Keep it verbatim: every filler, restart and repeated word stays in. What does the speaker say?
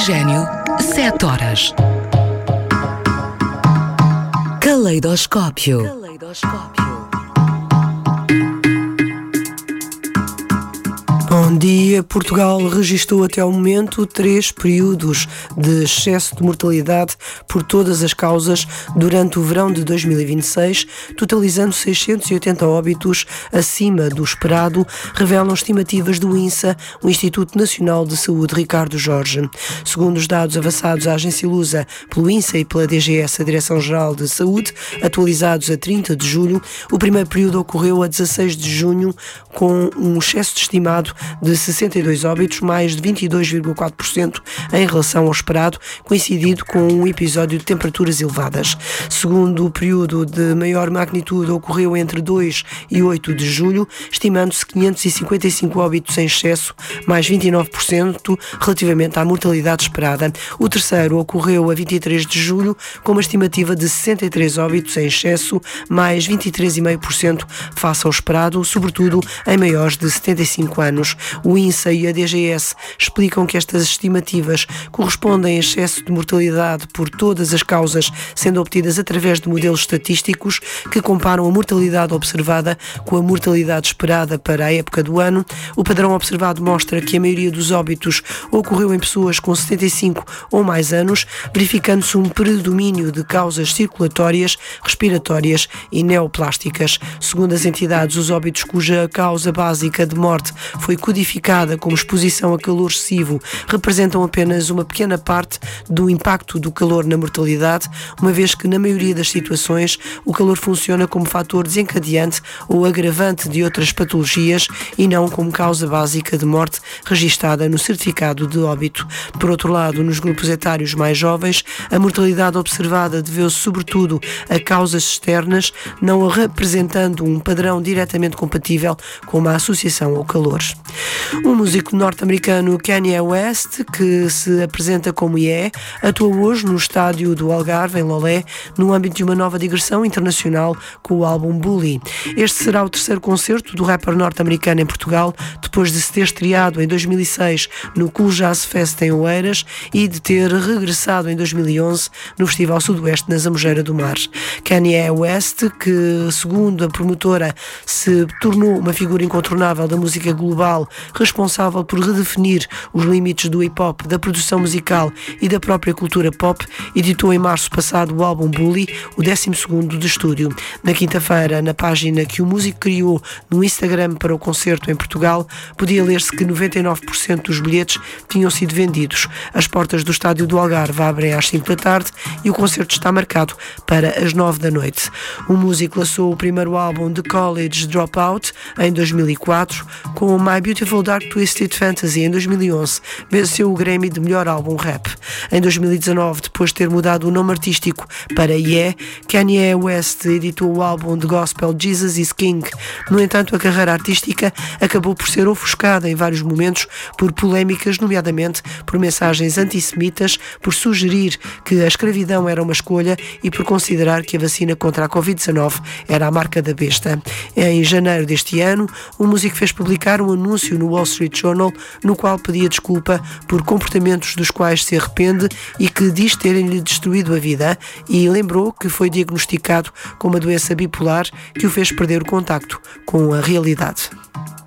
Oxigênio, sete horas. Caleidoscópio. Caleidoscópio. Bom dia. Portugal registrou até ao momento três períodos de excesso de mortalidade por todas as causas durante o verão de dois mil e vinte e seis, totalizando seiscentos e oitenta óbitos acima do esperado, revelam estimativas do INSA, o Instituto Nacional de Saúde Ricardo Jorge. Segundo os dados avançados à agência Lusa pelo INSA e pela D G S, a Direção-Geral de Saúde, atualizados a trinta de julho, o primeiro período ocorreu a dezasseis de junho, com um excesso de estimado de sessenta e dois óbitos, mais de vinte e dois vírgula quatro por cento em relação ao esperado, coincidido com um episódio de temperaturas elevadas. Segundo o período de maior magnitude ocorreu entre dois e oito de julho, estimando-se quinhentos e cinquenta e cinco óbitos em excesso, mais vinte e nove por cento relativamente à mortalidade esperada. O terceiro ocorreu a vinte e três de julho, com uma estimativa de sessenta e três óbitos em excesso, mais vinte e três vírgula cinco por cento face ao esperado, sobretudo em maiores de setenta e cinco anos. O INSA e a D G S explicam que estas estimativas correspondem a excesso de mortalidade por todas as causas, sendo obtidas através de modelos estatísticos que comparam a mortalidade observada com a mortalidade esperada para a época do ano. O padrão observado mostra que a maioria dos óbitos ocorreu em pessoas com setenta e cinco ou mais anos, verificando-se um predomínio de causas circulatórias, respiratórias e neoplásticas. Segundo as entidades, os óbitos cuja causa básica de morte foi codificada como exposição a calor excessivo representam apenas uma pequena parte do impacto do calor na mortalidade, uma vez que, na maioria das situações, o calor funciona como fator desencadeante ou agravante de outras patologias e não como causa básica de morte registada no certificado de óbito. Por outro lado, nos grupos etários mais jovens, a mortalidade observada deveu-se sobretudo a causas externas, não representando um padrão diretamente compatível com uma associação ao calor. O músico norte-americano Kanye West, que se apresenta como Ye, atuou hoje no estádio do Algarve, em Lolé, no âmbito de uma nova digressão internacional com o álbum Bully. Este será o terceiro concerto do rapper norte-americano em Portugal, depois de se ter estreado em dois mil e seis no Cool Jazz Fest em Oeiras e de ter regressado em dois mil e onze no Festival Sudoeste na Zambujeira do Mar. Kanye West, que segundo a promotora se tornou uma figura incontornável da música global, responsável por redefinir os limites do hip-hop, da produção musical e da própria cultura pop, editou em março passado o álbum Bully, o décimo segundo de estúdio. Na quinta-feira, na página que o músico criou no Instagram para o concerto em Portugal, podia ler-se que noventa e nove por cento dos bilhetes tinham sido vendidos. As portas do estádio do Algarve abrem às cinco da tarde e o concerto está marcado para as nove da noite. O músico lançou o primeiro álbum The College Dropout em dois mil e quatro, com My Beautiful Dark Twisted Fantasy em dois mil e onze, venceu o Grammy de melhor álbum rap. Em dois mil e dezanove, depois de ter mudado o nome artístico para Ye, Kanye West editou o álbum de gospel Jesus is King. No entanto, a carreira artística acabou por ser ofuscada em vários momentos por polémicas, nomeadamente por mensagens antissemitas, por sugerir que a escravidão era uma escolha e por considerar que a vacina contra a covid dezanove era a marca da besta. Em janeiro deste ano, o músico fez publicar um anúncio no Wall Street Journal no qual pedia desculpa por comportamentos dos quais se arrepende e que diz terem-lhe destruído a vida, e lembrou que foi diagnosticado com uma doença bipolar que o fez perder o contacto com a realidade.